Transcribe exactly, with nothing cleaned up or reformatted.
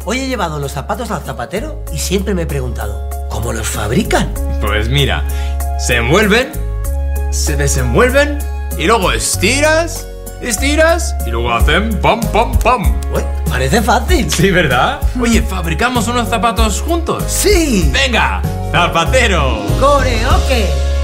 Hoy he llevado los zapatos al zapatero y siempre me he preguntado, ¿cómo los fabrican? Pues mira, se envuelven, se desenvuelven y luego estiras, estiras y luego hacen pam, pam, pam. Uy, parece fácil. Sí, ¿verdad? Oye, ¿fabricamos unos zapatos juntos? ¡Sí! ¡Venga! ¡Zapatero! ¡Coreoque!